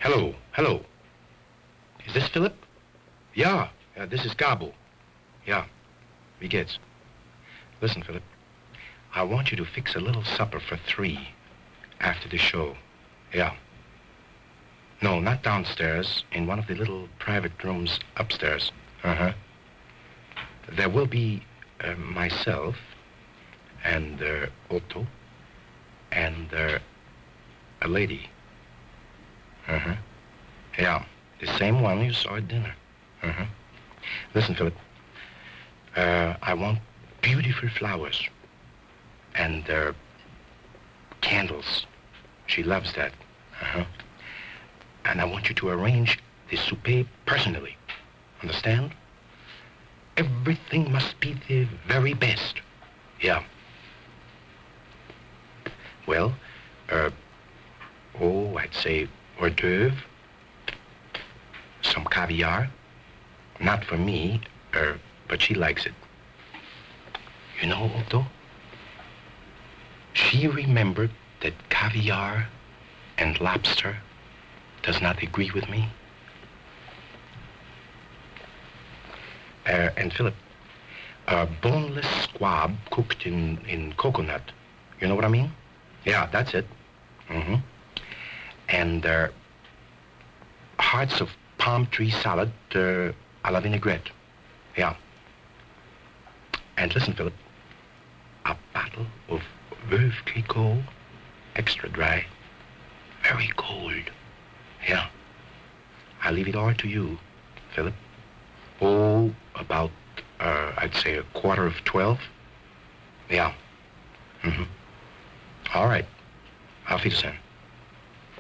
Hello, hello. Is this Philip? Yeah, this is Gabo. Yeah, wie geht's? Listen, Philip, I want you to fix a little supper for 3 after the show. Yeah. No, not downstairs, in one of the little private rooms upstairs. Uh-huh. There will be myself and Otto and a lady. Uh-huh. Yeah, the same one you saw at dinner. Uh-huh. Listen, Philip, I want beautiful flowers and candles. She loves that. Uh-huh. And I want you to arrange the souper personally. Understand? Everything must be the very best. Yeah. Well, I'd say hors d'oeuvre, some caviar. Not for me, but she likes it. You know, Otto, she remembered that caviar and lobster does not agree with me. And Philip, boneless squab cooked in coconut. You know what I mean? Yeah, that's it. Mm-hmm. And hearts of palm tree salad à la vinaigrette. Yeah. And listen, Philip, a bottle of Veuve Clicquot, extra dry, very cold. Yeah. I'll leave it all to you, Philip. Oh, about, I'd say 11:45. Yeah. Mm-hmm. All right. Auf Wiedersehen.